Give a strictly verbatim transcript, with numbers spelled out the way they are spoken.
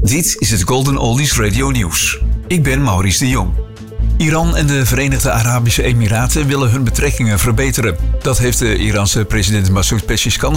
Dit is het Golden Oldies Radio Nieuws. Ik ben Maurice de Jong. Iran en de Verenigde Arabische Emiraten willen hun betrekkingen verbeteren. Dat heeft de Iraanse president Masoud Pezeshkian